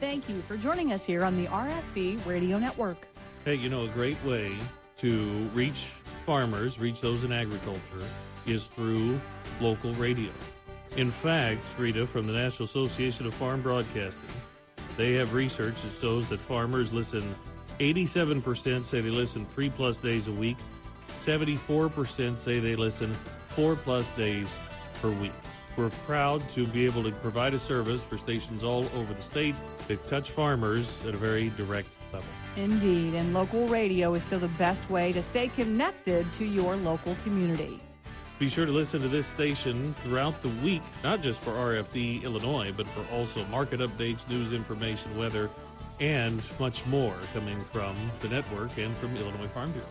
thank you for joining us here on the RFB Radio Network. Hey, a great way to reach farmers, reach those in agriculture, is through local radio. In fact, Rita, from the National Association of Farm Broadcasters, they have research that shows that farmers listen, 87% say they listen 3+ days a week, 74% say they listen 4+ days per week. We're proud to be able to provide a service for stations all over the state that touch farmers at a very direct level. Indeed, and local radio is still the best way to stay connected to your local community. Be sure to listen to this station throughout the week, not just for RFD Illinois, but for also market updates, news information, weather, and much more coming from the network and from Illinois Farm Bureau.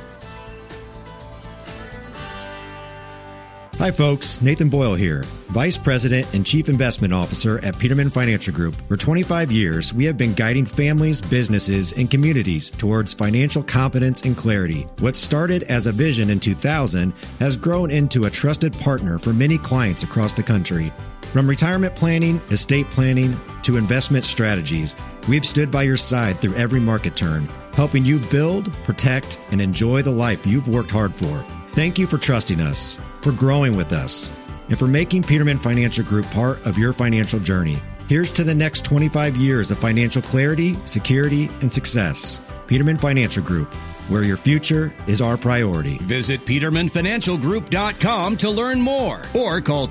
Hi folks, Nathan Boyle here, Vice President and Chief Investment Officer at Peterman Financial Group. For 25 years, we have been guiding families, businesses, and communities towards financial confidence and clarity. What started as a vision in 2000 has grown into a trusted partner for many clients across the country. From retirement planning, estate planning, to investment strategies, we've stood by your side through every market turn, helping you build, protect, and enjoy the life you've worked hard for. Thank you for trusting us, for growing with us, and for making Peterman Financial Group part of your financial journey. Here's to the next 25 years of financial clarity, security, and success. Peterman Financial Group, where your future is our priority. Visit PetermanFinancialGroup.com to learn more or call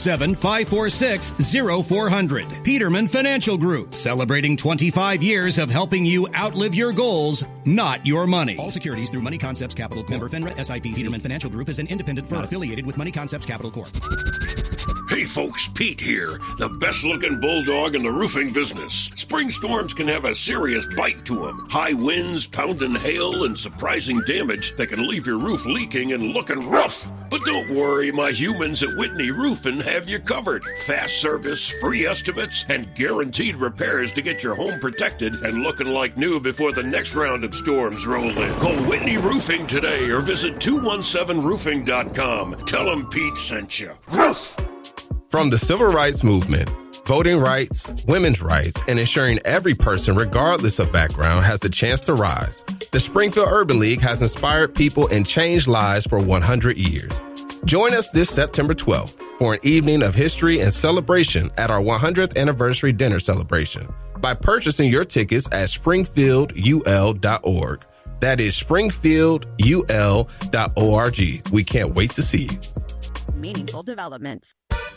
217-546-0400. Peterman Financial Group, celebrating 25 years of helping you outlive your goals, not your money. All securities through Money Concepts Capital Corp. Member FINRA SIPC. Peterman Financial Group is an independent firm affiliated with Money Concepts Capital Corp. Hey folks, Pete here, the best-looking bulldog in the roofing business. Spring storms can have a serious bite to them. High winds, pounding hail, and surprising damage that can leave your roof leaking and looking rough. But don't worry, my humans at Whitney Roofing have you covered. Fast service, free estimates, and guaranteed repairs to get your home protected and looking like new before the next round of storms roll in. Call Whitney Roofing today or visit 217roofing.com. Tell them Pete sent you. Roof! From the civil rights movement, voting rights, women's rights, and ensuring every person, regardless of background, has the chance to rise, the Springfield Urban League has inspired people and changed lives for 100 years. Join us this September 12th for an evening of history and celebration at our 100th anniversary dinner celebration by purchasing your tickets at springfieldul.org. That is springfieldul.org. We can't wait to see you. Meaningful developments.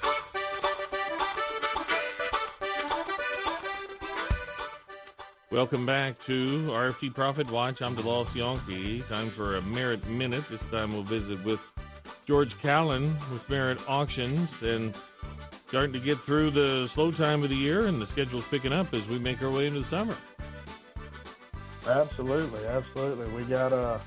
Welcome back to RFD Profit Watch. I'm DeLoss Yonke. Time for a Merit Minute. This time we'll visit with George Callan with Merit Auctions, and starting to get through the slow time of the year, and the schedule's picking up as we make our way into the summer. Absolutely. We've got our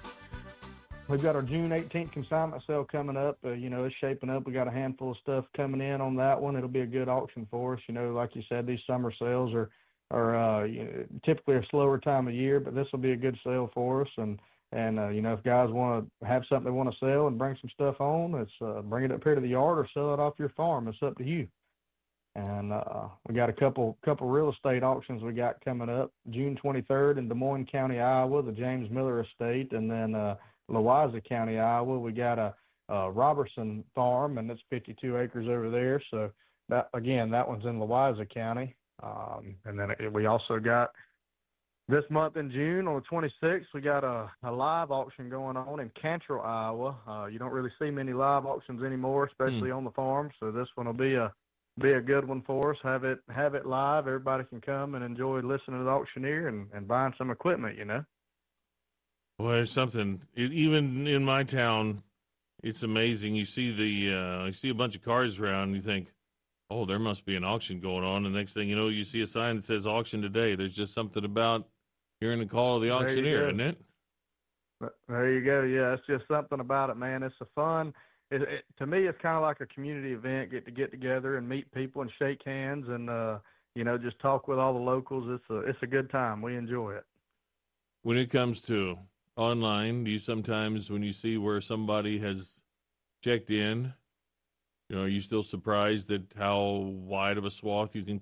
June 18th consignment sale coming up. It's shaping up. We got a handful of stuff coming in on that one. It'll be a good auction for us. Like you said, these summer sales are typically a slower time of year, but this will be a good sale for us. And if guys want to have something they want to sell and bring some stuff on, it's bring it up here to the yard or sell it off your farm. It's up to you. And we got a couple real estate auctions we got coming up. June 23rd in Des Moines County, Iowa, the James Miller Estate, and then Louisa County, Iowa, we got a Robertson Farm, and it's 52 acres over there. So that one's in Louisa County. And then we also got this month in June on the 26th, we got a live auction going on in Cantrell, Iowa. You don't really see many live auctions anymore, especially on the farm. So this one will be a good one for us. Have it live. Everybody can come and enjoy listening to the auctioneer and buying some equipment, Well, there's something, even in my town, it's amazing. You see you see a bunch of cars around and you think, oh, there must be an auction going on. And the next thing you know, you see a sign that says auction today. There's just something about hearing the call of the auctioneer, isn't it? There you go. Yeah, it's just something about it, man. It's a fun. To me, it's kind of like a community event. Get together and meet people and shake hands and just talk with all the locals. It's a good time. We enjoy it. When it comes to online, do you sometimes, when you see where somebody has checked in, are you still surprised at how wide of a swath you can cut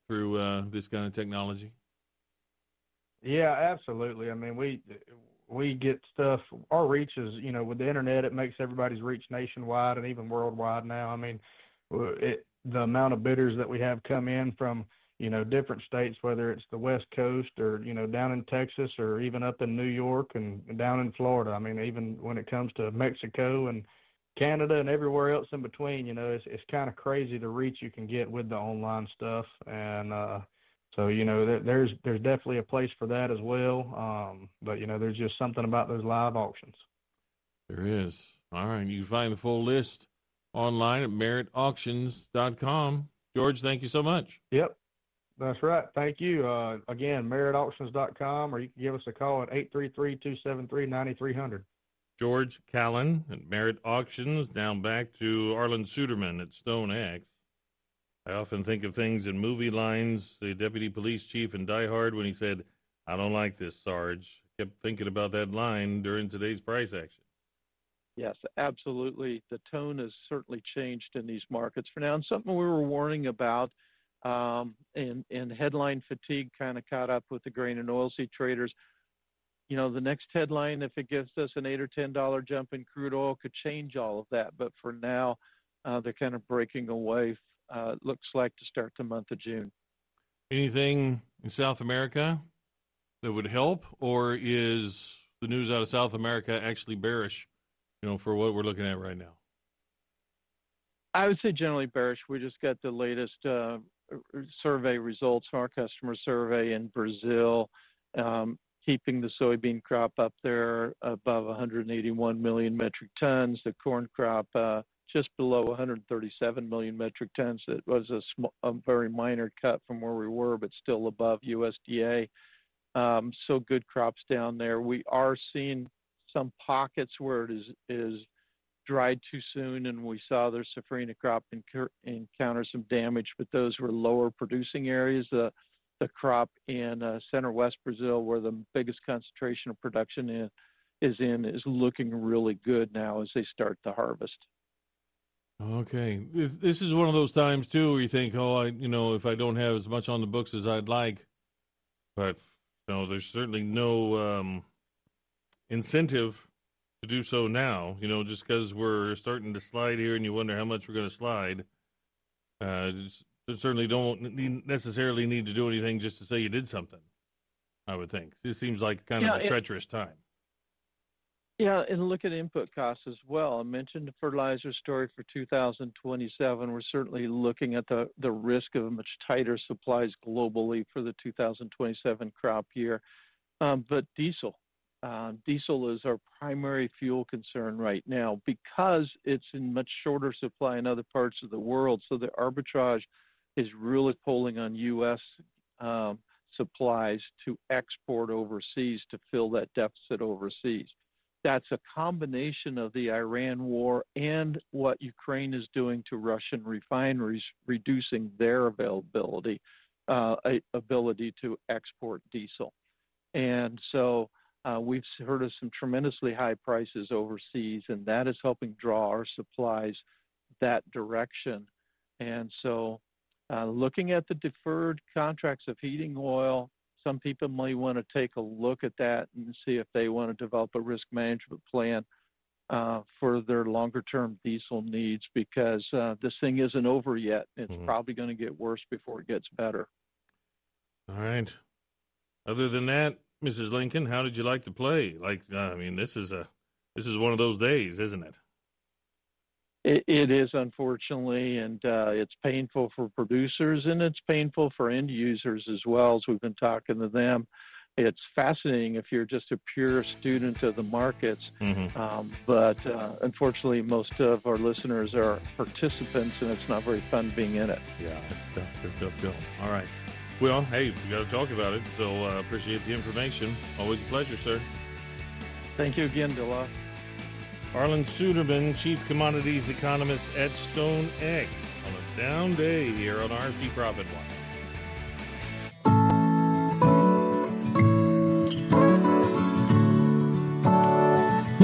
through this kind of technology? Yeah, absolutely. I mean, we get stuff. Our reach is, with the internet, it makes everybody's reach nationwide and even worldwide now. I mean, the amount of bidders that we have come in from, different states, whether it's the West Coast or, down in Texas or even up in New York and down in Florida. I mean, even when it comes to Mexico and Canada and everywhere else in between, it's kind of crazy the reach you can get with the online stuff. And, so, there's definitely a place for that as well. But, there's just something about those live auctions. There is. All right. You can find the full list online at meritauctions.com. George, thank you so much. Yep, that's right. Thank you. Again, meritauctions.com, or you can give us a call at 833-273-9300. George Callan at Merit Auctions. Down back to Arlen Suderman at Stone X. I often think of things in movie lines. The deputy police chief in Die Hard, when he said, "I don't like this, Sarge," kept thinking about that line during today's price action. Yes, absolutely. The tone has certainly changed in these markets for now, and something we were warning about. And headline fatigue kind of caught up with the grain and oilseed traders. The next headline, if it gives us an $8 or $10 jump in crude oil, could change all of that. But for now, they're kind of breaking away. Looks like to start the month of June. Anything in South America that would help, or is the news out of South America actually bearish, for what we're looking at right now? I would say generally bearish. We just got the latest survey results from our customer survey in Brazil, keeping the soybean crop up there above 181 million metric tons, the corn crop just below 137 million metric tons. It was a very minor cut from where we were, but still above USDA. So good crops down there. We are seeing some pockets where it is dried too soon, and we saw their safrinha crop encounter some damage, but those were lower producing areas. The crop in center west Brazil, where the biggest concentration of production is looking really good now as they start the harvest. Okay. This is one of those times, too, where you think, if I don't have as much on the books as I'd like, but there's certainly no incentive to do so now, just because we're starting to slide here and you wonder how much we're going to slide. You certainly don't necessarily need to do anything just to say you did something, I would think. This seems like kind of a treacherous time. Yeah, and look at input costs as well. I mentioned the fertilizer story for 2027. We're certainly looking at the risk of much tighter supplies globally for the 2027 crop year. But diesel is our primary fuel concern right now because it's in much shorter supply in other parts of the world. So the arbitrage is really pulling on U.S. Supplies to export overseas to fill that deficit overseas. That's a combination of the Iran war and what Ukraine is doing to Russian refineries, reducing their ability to export diesel. And so we've heard of some tremendously high prices overseas, and that is helping draw our supplies that direction. And so looking at the deferred contracts of heating oil, some people may want to take a look at that and see if they want to develop a risk management plan for their longer-term diesel needs, because this thing isn't over yet. It's probably going to get worse before it gets better. All right. Other than that, Mrs. Lincoln, how did you like to play? This is one of those days, isn't it? It is, unfortunately, and it's painful for producers, and it's painful for end users as well, as we've been talking to them. It's fascinating if you're just a pure student of the markets, but unfortunately, most of our listeners are participants, and it's not very fun being in it. Yeah, it's tough. All right. Well, hey, we got to talk about it, so appreciate the information. Always a pleasure, sir. Thank you again, Dilla. Arlen Suderman, Chief Commodities Economist at Stone X, on a down day here on RFD Profit Watch.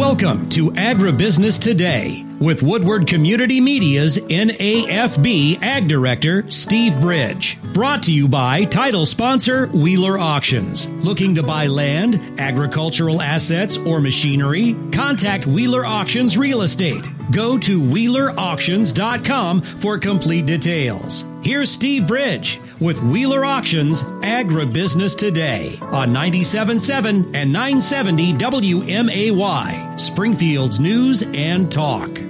Welcome to Agribusiness Today with Woodward Community Media's NAFB Ag Director, Steve Bridge. Brought to you by title sponsor Wheeler Auctions. Looking to buy land, agricultural assets, or machinery? Contact Wheeler Auctions Real Estate. Go to WheelerAuctions.com for complete details. Here's Steve Bridge with Wheeler Auctions Agribusiness Today on 97.7 and 970 WMAY, Springfield's News and Talk.